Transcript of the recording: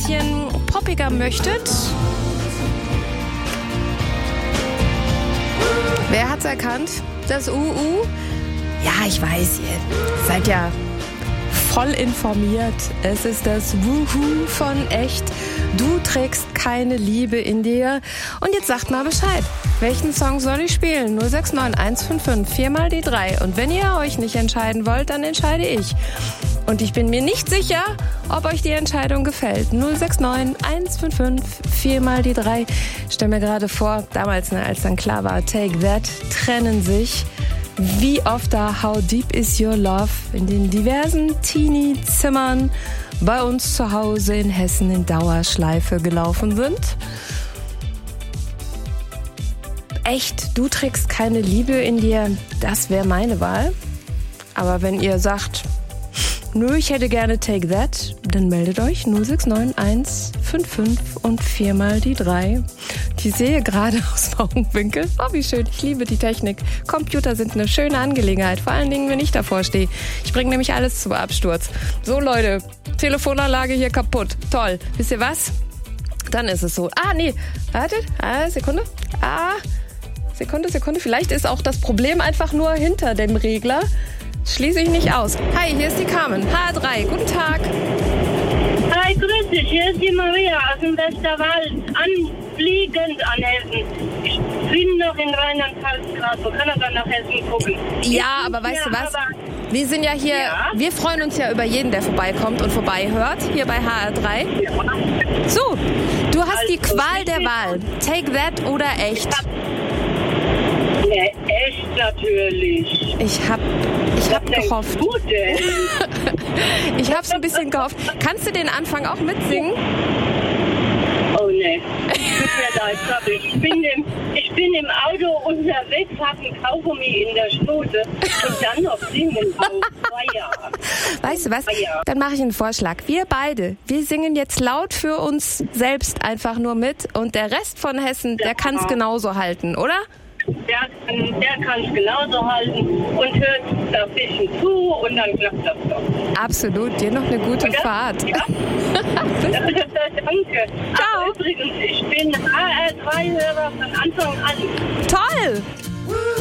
bisschen poppiger möchtet. Wer hat's erkannt? Das UU? Ja, ich weiß, ihr seid ja voll informiert. Es ist das Wuhu von Echt. Du trägst keine Liebe in dir. Und jetzt sagt mal Bescheid. Welchen Song soll ich spielen? 069 155 4 mal die 3. Und wenn ihr euch nicht entscheiden wollt, dann entscheide ich. Und ich bin mir nicht sicher, ob euch die Entscheidung gefällt. 069 155 4 mal die 3. Ich stell mir gerade vor, damals, als dann klar war, Take That, trennen sich. Wie oft da How Deep Is Your Love in den diversen Teenie-Zimmern bei uns zu Hause in Hessen in Dauerschleife gelaufen sind. Echt, du trägst keine Liebe in dir, das wäre meine Wahl. Aber wenn ihr sagt, nö, ich hätte gerne Take That, dann meldet euch 069 155 und 4 mal die 3. Ich sehe gerade aus dem Augenwinkel. Oh, wie schön. Ich liebe die Technik. Computer sind eine schöne Angelegenheit. Vor allen Dingen, wenn ich davor stehe. Ich bringe nämlich alles zum Absturz. So, Leute. Telefonanlage hier kaputt. Toll. Wisst ihr was? Dann ist es so. Nee. Wartet. Sekunde. Sekunde. Vielleicht ist auch das Problem einfach nur hinter dem Regler. Schließe ich nicht aus. Hi, hier ist die Carmen. HR3. Guten Tag. Hi, grüß dich. Hier ist die Maria aus dem Westerwald. Anfliegend an Hessen. Ich bin noch in Rheinland-Pfalz gerade. So kann er dann nach Hessen gucken. Ja, aber weißt du was? Wir sind ja hier, wir freuen uns ja über jeden, der vorbeikommt und vorbeihört, hier bei HR3. Ja. So, du hast die Qual der Wahl. Take That oder Echt? Nee, echt natürlich. Ich hab gehofft. Gut, denn? Ich hab's ein bisschen gehofft. Kannst du den Anfang auch mitsingen? Oh nee. Tut mir leid, sorry. Ich bin im Auto unterwegs, hab ein Kaugummi in der Schnute und dann noch singen. Weißt du was? Dann mache ich einen Vorschlag. Wir beide, wir singen jetzt laut für uns selbst einfach nur mit und der Rest von Hessen, der kann's genauso halten, oder? Der kann es genauso halten und hört da ein bisschen zu und dann klappt das doch. Absolut, dir noch eine gute Fahrt. Ja? Danke. Ciao. Übrigens, ich bin HR3-Hörer von Anfang an. Toll!